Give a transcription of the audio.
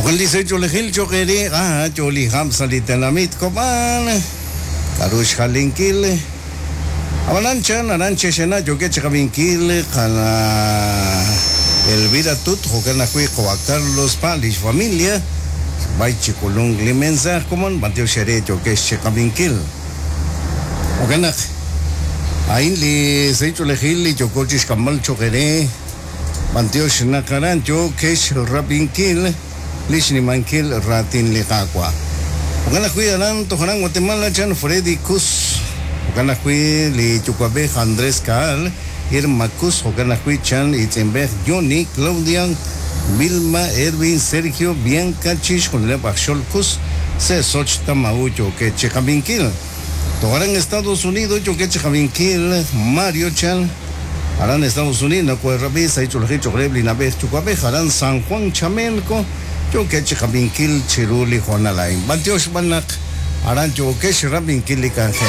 Okan dice Cholejil Chokere, Choli Hamsalitenamit Koban, Karush Halinkil, Avalancha, Naranche Shena, Joke Chakavinkil, Kana Elvira Tut, Hokanakui, Carlos Palish, familia, Baichikulung Limenza, Common, Mateo Shere, Joke Chakavinkil. Okanak, Ainli, Seichulehil, Jokochis Kamal Chokere, Mateo Shnakaran, Joke Rabinkil. Lishni Mankil Ratin Likakwa. Okanakui Alan Toharan Guatemala Chan Freddy Kus. Okanakui Li Chukabe Andrés Kaal. Irmacus Okanakui Chan Itzembech Johnny Claudian Vilma Erwin Sergio Bianca Chish con Lepachol Kus. Se Sochta Maucho que Checabinkil. Toharan Estados Unidos yo que Checabinkil Mario Chan. Harán Estados Unidos, Cuerrabis, Aichulhicho Rebli Nabes Chukabe, Harán San Juan Chamenco. Yo que Chikabinkil Chiruli Juanalain. Bantiosh Banak, Arancho que Shirabinkil Canje.